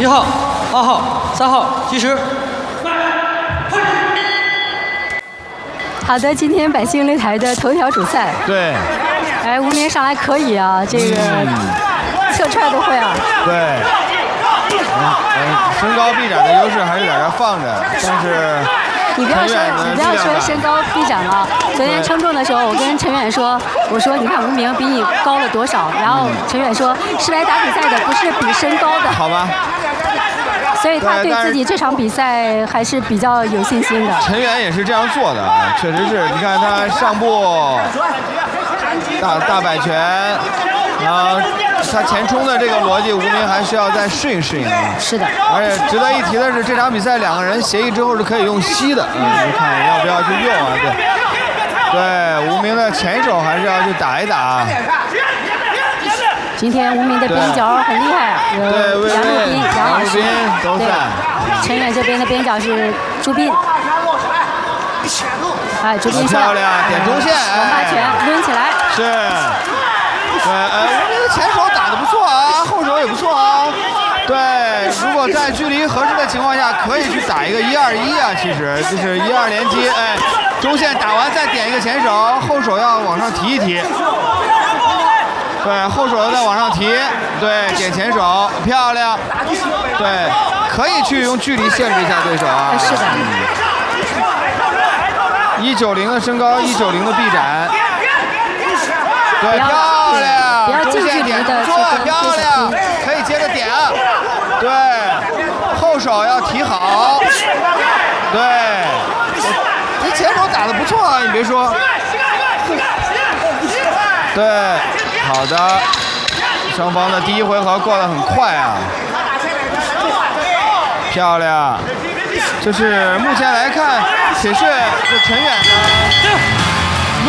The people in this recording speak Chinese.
1号、2号、3号计时。 好的，今天百姓擂台的头条主赛。 对。 哎，吴明上来可以啊，这个侧踹都会啊。 对。身高臂展的优势还是在这放着，但是。 你不要说身高臂展了。昨天称重的时候，我跟陈远说，我说你看吴明比你高了多少？然后陈远说是来打比赛的，不是比身高的。 好吧。 所以他对自己这场比赛还是比较有信心的。 陈远也是这样做的，确实是。你看他上步大摆拳，然后他前冲的这个逻辑，吴明还需要再适应适应。 是的。 而且值得一提的是，这场比赛2个人协议之后是可以用膝的，你看要不要去用啊？对，吴明的前手还是要去打一打。 今天吴明的边角很厉害，有杨路斌、杨老师都在。 陈远这边的边角是朱斌。哎，朱斌漂亮，点中线， 王八拳抡起来。 是。对，吴明的前手打得不错啊，后手也不错啊。对，如果在距离合适的情况下，可以去打一个1-2-1啊，其实就是1-2连击，哎，中线打完再点一个前手，后手要往上提一提。对，后手再往上提，对，点前手，漂亮。对，可以去用距离限制一下对手啊。 是的。 190的身高，190的臂展。对，漂亮。 不要近距离的去跟漂亮，可以接着点。对，后手要提好。对，你前手打得不错啊，你别说。对。好的，双方的第1回合过得很快啊，漂亮。就是目前来看，铁血的陈远呢。